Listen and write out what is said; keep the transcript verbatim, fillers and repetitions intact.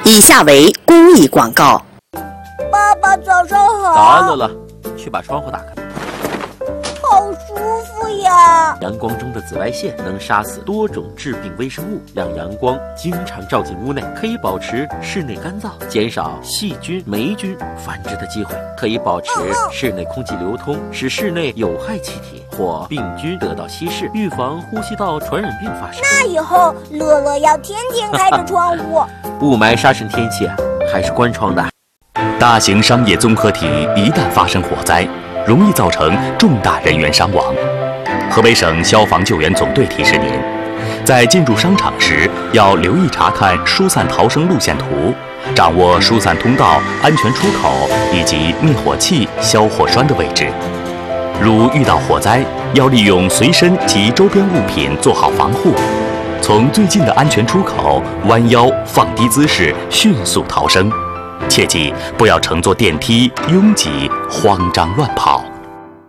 以下为公益广告。 爸爸早上好。 早安，乐乐，去把窗户打开。 好舒服呀！ 阳光中的紫外线能杀死多种致病微生物，让阳光经常照进屋内，可以保持室内干燥，减少细菌、霉菌繁殖的机会，可以保持室内空气流通，使室内有害气体或病菌得到稀释，预防呼吸道传染病发生。 那以后乐乐要天天开着窗户。 雾霾沙尘天气还是关窗的。 大型商业综合体一旦发生火灾，容易造成重大人员伤亡。河北省消防救援总队提示您，在进入商场时要留意查看疏散逃生路线图，掌握疏散通道、安全出口以及灭火器、消火栓的位置。如遇到火灾，要利用随身及周边物品做好防护，从最近的安全出口弯腰放低姿势迅速逃生。切记不要乘坐电梯拥挤、慌张乱跑。